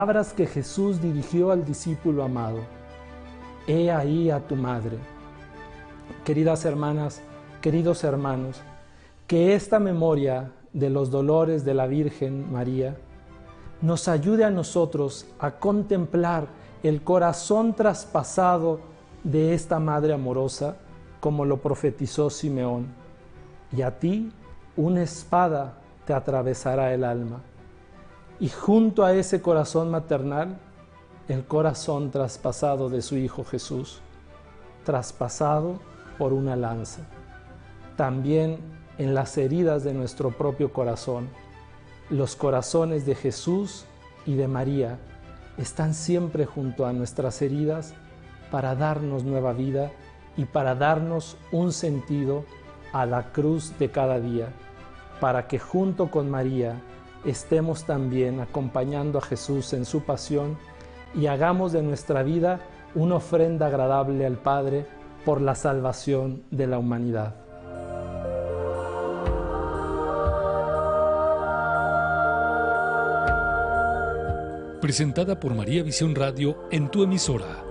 Palabras que Jesús dirigió al discípulo amado. He ahí a tu madre. Queridas hermanas, queridos hermanos, que esta memoria de los dolores de la Virgen María nos ayude a nosotros a contemplar el corazón traspasado de esta Madre amorosa, como lo profetizó Simeón. Y a ti una espada te atravesará el alma. Y junto a ese corazón maternal, el corazón traspasado de su Hijo Jesús, traspasado por una lanza. También en las heridas de nuestro propio corazón, los corazones de Jesús y de María están siempre junto a nuestras heridas para darnos nueva vida y para darnos un sentido a la cruz de cada día, para que junto con María estemos también acompañando a Jesús en su pasión y hagamos de nuestra vida una ofrenda agradable al Padre por la salvación de la humanidad. Presentada por María Visión Radio en tu emisora.